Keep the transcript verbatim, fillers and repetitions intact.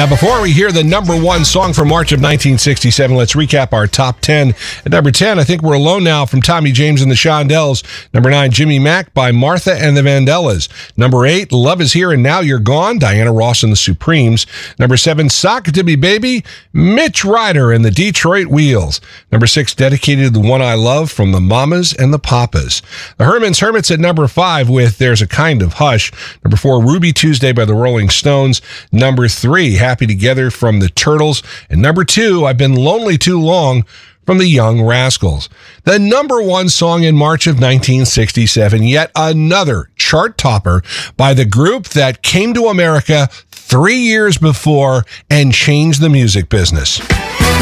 Now, before we hear the number one song from March of nineteen sixty-seven, let's recap our top ten. At number ten, I think we're alone now from Tommy James and the Shondells. Number nine, Jimmy Mack by Martha and the Vandellas. Number eight, Love Is Here and Now You're Gone, Diana Ross and the Supremes. Number seven, Sock It To Me Baby, Mitch Ryder and the Detroit Wheels. Number six, Dedicated to the One I Love from the Mamas and the Papas. The Herman's Hermits at number five with There's a Kind of Hush. Number four, Ruby Tuesday by the Rolling Stones. Number three, Happy Together from the Turtles. And number two, I've Been Lonely Too Long from the Young Rascals. The number one song in March of nineteen sixty-seven, yet another chart topper by the group that came to America three years before and changed the music business.